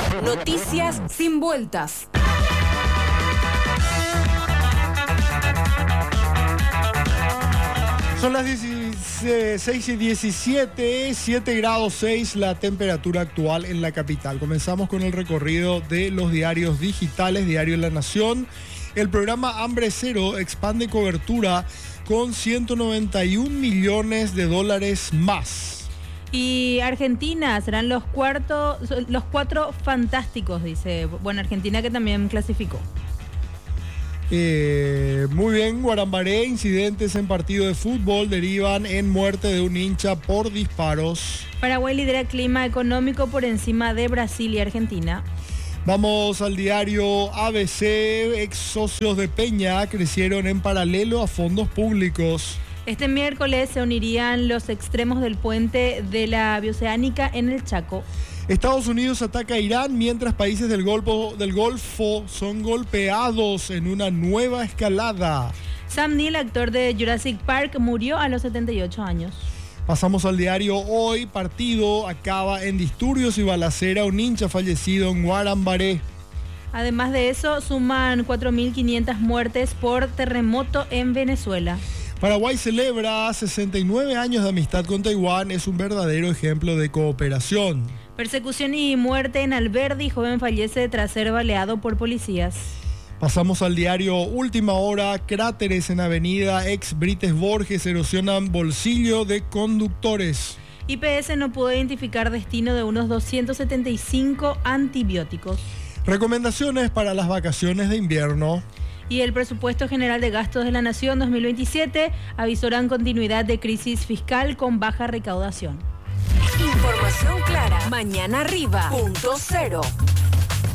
Noticias sin vueltas. Son las 16:17, 7 grados 6 la temperatura actual en la capital. Comenzamos con el recorrido de los diarios digitales, Diario La Nación. El programa Hambre Cero expande cobertura con $191 millones más. Y Argentina serán los cuatro fantásticos, dice. Bueno, Argentina que también clasificó. Muy bien, Guarambaré, incidentes en partido de fútbol derivan en muerte de un hincha por disparos. Paraguay lidera clima económico por encima de Brasil y Argentina. Vamos al diario ABC, ex socios de Peña crecieron en paralelo a fondos públicos. Este miércoles se unirían los extremos del puente de la Bioceánica en el Chaco. Estados Unidos ataca a Irán mientras países del Golfo son golpeados en una nueva escalada. Sam Neill, actor de Jurassic Park, murió a los 78 años. Pasamos al diario Hoy. Partido acaba en disturbios y balacera. Un hincha fallecido en Guarambaré. Además de eso, suman 4.500 muertes por terremoto en Venezuela. Paraguay celebra 69 años de amistad con Taiwán. Es un verdadero ejemplo de cooperación. Persecución y muerte en Alberdi. Joven fallece tras ser baleado por policías. Pasamos al diario Última Hora. Cráteres en avenida ex Brites Borges erosionan bolsillo de conductores. IPS no pudo identificar destino de unos 275 antibióticos. Recomendaciones para las vacaciones de invierno. Y el Presupuesto General de Gastos de la Nación 2027 avisorán continuidad de crisis fiscal con baja recaudación. Información clara. Mañana arriba. .0.